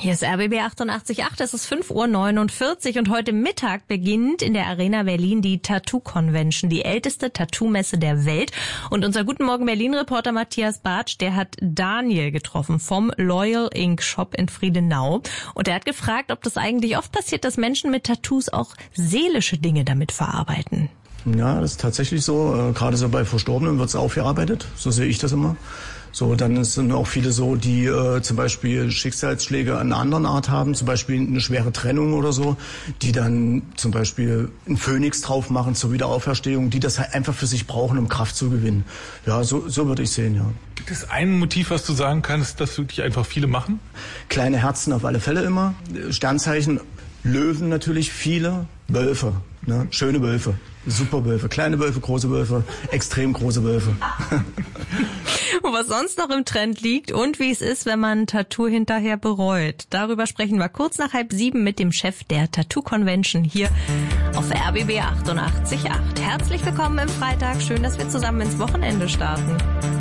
Hier ist RBB 88.8, es ist 5:49 Uhr und heute Mittag beginnt in der Arena Berlin die Tattoo Convention, die älteste Tattoo-Messe der Welt. Und unser Guten Morgen Berlin-Reporter Matthias Bartsch, der hat Daniel getroffen vom Loyal Ink Shop in Friedenau. Und er hat gefragt, ob das eigentlich oft passiert, dass Menschen mit Tattoos auch seelische Dinge damit verarbeiten. Ja, das ist tatsächlich so. Gerade so bei Verstorbenen wird es aufgearbeitet. So sehe ich das immer. So, dann sind auch viele so, die zum Beispiel Schicksalsschläge einer anderen Art haben, zum Beispiel eine schwere Trennung oder so, die dann zum Beispiel einen Phönix drauf machen zur Wiederauferstehung, die das halt einfach für sich brauchen, um Kraft zu gewinnen. Ja, so würde ich sehen, ja. Gibt es ein Motiv, was du sagen kannst, dass wirklich einfach viele machen? Kleine Herzen auf alle Fälle immer. Sternzeichen, Löwen natürlich, viele. Wölfe, ne? Schöne Wölfe, super Wölfe, kleine Wölfe, große Wölfe, extrem große Wölfe. Und was sonst noch im Trend liegt und wie es ist, wenn man ein Tattoo hinterher bereut. Darüber sprechen wir kurz nach 6:30 mit dem Chef der Tattoo Convention hier auf RBB 88.8. Herzlich willkommen im Freitag. Schön, dass wir zusammen ins Wochenende starten.